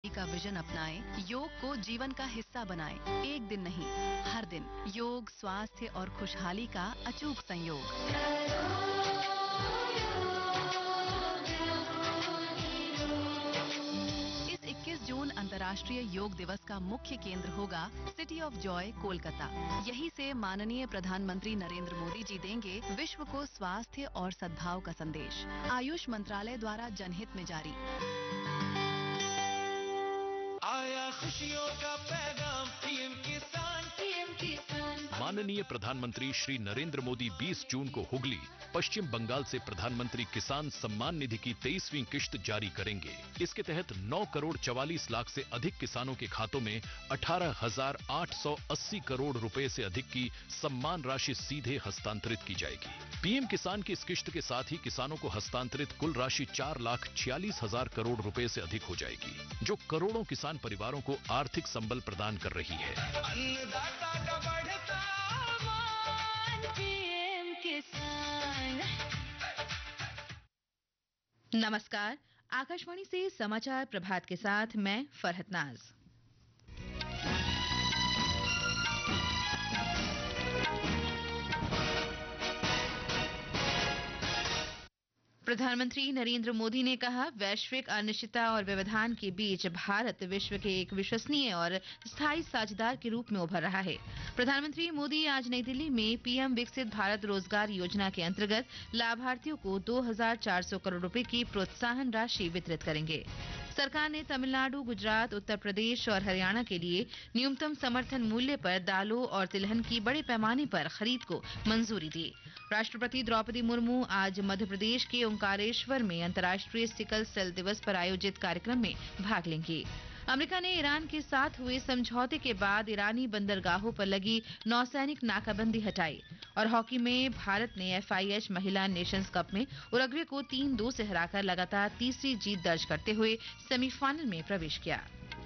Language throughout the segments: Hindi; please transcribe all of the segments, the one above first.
का विजन अपनाएं, योग को जीवन का हिस्सा बनाएं। एक दिन नहीं, हर दिन योग, स्वास्थ्य और खुशहाली का अचूक संयोग। इस 21 जून अंतर्राष्ट्रीय योग दिवस का मुख्य केंद्र होगा सिटी ऑफ जॉय, कोलकाता। यहीं से माननीय प्रधानमंत्री नरेंद्र मोदी जी देंगे विश्व को स्वास्थ्य और सद्भाव का संदेश। आयुष मंत्रालय द्वारा जनहित में जारी। आया खुशियों का पैगाम पीएम किसान। माननीय प्रधानमंत्री श्री नरेंद्र मोदी 20 जून को हुगली, पश्चिम बंगाल से प्रधानमंत्री किसान सम्मान निधि की 23वीं किश्त जारी करेंगे। इसके तहत 9 करोड़ 44 लाख से अधिक किसानों के खातों में 18,880 करोड़ रुपए से अधिक की सम्मान राशि सीधे हस्तांतरित की जाएगी। पीएम किसान की इस किश्त के साथ ही किसानों को हस्तांतरित कुल राशि 4,46,000 करोड़ रुपए से अधिक हो जाएगी, जो करोड़ों किसान परिवारों को आर्थिक संबल प्रदान कर रही है। अन्नदाता का बढ़ता मान, पीएम किसान। नमस्कार, आकाशवाणी से समाचार प्रभात के साथ मैं फरहत नाज। प्रधानमंत्री नरेंद्र मोदी ने कहा, वैश्विक अनिश्चितता और व्यवधान के बीच भारत विश्व के एक विश्वसनीय और स्थायी साझेदार के रूप में उभर रहा है। प्रधानमंत्री मोदी आज नई दिल्ली में पीएम विकसित भारत रोजगार योजना के अंतर्गत लाभार्थियों को 2,400 करोड़ रुपए की प्रोत्साहन राशि वितरित करेंगे। सरकार ने तमिलनाडु, गुजरात, उत्तर प्रदेश और हरियाणा के लिए न्यूनतम समर्थन मूल्य पर दालों और तिलहन की बड़े पैमाने पर खरीद को मंजूरी दी। राष्ट्रपति द्रौपदी मुर्मू आज मध्य प्रदेश के ओंकारेश्वर में अंतर्राष्ट्रीय सिकल सेल दिवस पर आयोजित कार्यक्रम में भाग लेंगी। अमेरिका ने ईरान के साथ हुए समझौते के बाद ईरानी बंदरगाहों पर लगी नौसैनिक नाकाबंदी हटाई। और हॉकी में भारत ने एफआईएच महिला नेशंस कप में उरुग्वे को 3-2 से हराकर लगातार तीसरी जीत दर्ज करते हुए सेमीफाइनल में प्रवेश किया।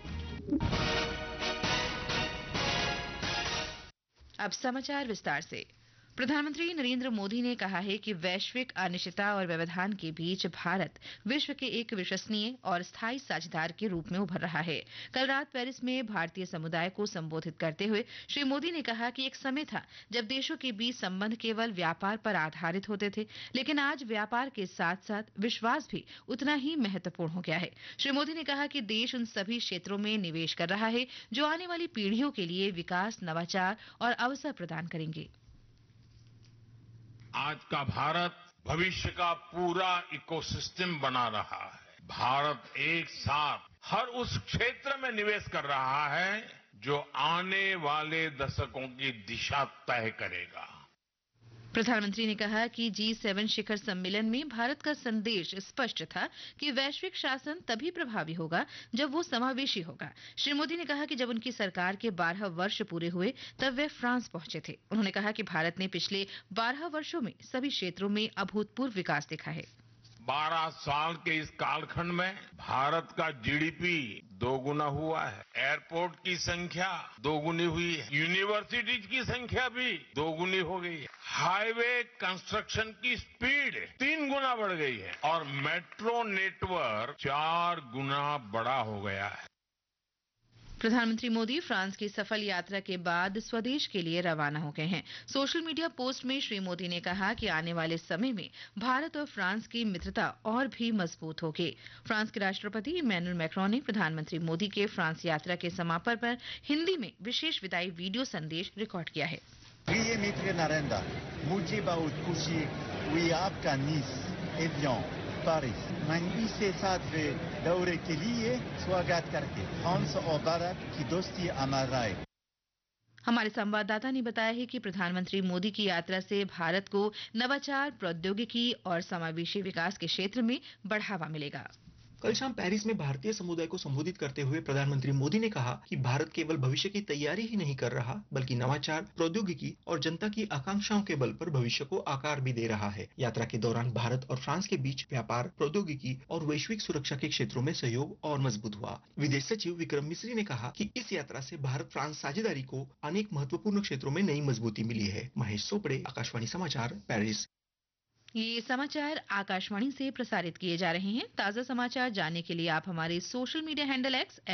अब समाचार विस्तार से। प्रधानमंत्री नरेंद्र मोदी ने कहा है कि वैश्विक अनिश्चितता और व्यवधान के बीच भारत विश्व के एक विश्वसनीय और स्थायी साझेदार के रूप में उभर रहा है। कल रात पेरिस में भारतीय समुदाय को संबोधित करते हुए श्री मोदी ने कहा कि एक समय था जब देशों के बीच संबंध केवल व्यापार पर आधारित होते थे, लेकिन आज व्यापार के साथ साथ विश्वास भी उतना ही महत्वपूर्ण हो गया है। श्री मोदी ने कहा कि देश उन सभी क्षेत्रों में निवेश कर रहा है जो आने वाली पीढ़ियों के लिए विकास, नवाचार और अवसर प्रदान करेंगे। आज का भारत भविष्य का पूरा इकोसिस्टम बना रहा है। भारत एक साथ हर उस क्षेत्र में निवेश कर रहा है जो आने वाले दशकों की दिशा तय करेगा। प्रधानमंत्री ने कहा कि G7 शिखर सम्मेलन में भारत का संदेश स्पष्ट था कि वैश्विक शासन तभी प्रभावी होगा जब वो समावेशी होगा। श्री मोदी ने कहा कि जब उनकी सरकार के 12 वर्ष पूरे हुए तब वे फ्रांस पहुंचे थे। उन्होंने कहा कि भारत ने पिछले 12 वर्षों में सभी क्षेत्रों में अभूतपूर्व विकास देखा है। 12 साल के इस कालखंड में भारत का जीडीपी दोगुना हुआ है, एयरपोर्ट की संख्या दोगुनी हुई है, यूनिवर्सिटीज की संख्या भी दोगुनी हो गई है, हाईवे कंस्ट्रक्शन की स्पीड 3 गुना बढ़ गई है और मेट्रो नेटवर्क 4 गुना बड़ा हो गया है। प्रधानमंत्री मोदी फ्रांस की सफल यात्रा के बाद स्वदेश के लिए रवाना हो गए हैं। सोशल मीडिया पोस्ट में श्री मोदी ने कहा कि आने वाले समय में भारत और फ्रांस की मित्रता और भी मजबूत होगी। फ्रांस के राष्ट्रपति इमैनुअल मैक्रोन ने प्रधानमंत्री मोदी के फ्रांस यात्रा के समापन पर हिंदी में विशेष विदाई वीडियो संदेश रिकॉर्ड किया है। प्रिय मित्र नरेंद्र, मुझे बहुत खुशी हुई आपका निस, एवियन, पेरिस, मैं इसके साथ दौरे के लिए स्वागत करके फ्रांस और भारत की दोस्ती अमर रहे। हमारे संवाददाता ने बताया है कि प्रधानमंत्री मोदी की यात्रा से भारत को नवाचार, प्रौद्योगिकी और समावेशी विकास के क्षेत्र में बढ़ावा मिलेगा। कल शाम पेरिस में भारतीय समुदाय को संबोधित करते हुए प्रधानमंत्री मोदी ने कहा कि भारत केवल भविष्य की तैयारी ही नहीं कर रहा, बल्कि नवाचार, प्रौद्योगिकी और जनता की आकांक्षाओं के बल पर भविष्य को आकार भी दे रहा है। यात्रा के दौरान भारत और फ्रांस के बीच व्यापार, प्रौद्योगिकी और वैश्विक सुरक्षा के क्षेत्रों में सहयोग और मजबूत हुआ। विदेश सचिव विक्रम मिस्री ने कहा कि इस यात्रा से भारत फ्रांस साझेदारी को अनेक महत्वपूर्ण क्षेत्रों में नई मजबूती मिली है। महेश सोपड़े, आकाशवाणी समाचार, पेरिस। ये समाचार आकाशवाणी से प्रसारित किए जा रहे हैं। ताजा समाचार जानने के लिए आप हमारे सोशल मीडिया हैंडल X